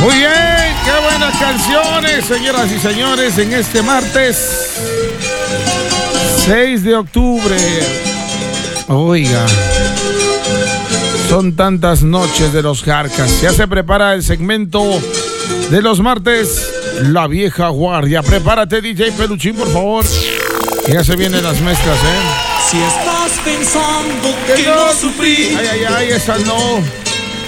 Muy bien, qué buenas canciones, señoras y señores, en este martes 6 de octubre. Oiga, son tantas noches de los Jarcas. Ya se prepara el segmento de los martes, La Vieja Guardia. Prepárate, DJ Peluchín, por favor. Ya se vienen las mezclas, Si estás pensando que no sufrí, ay, esa no.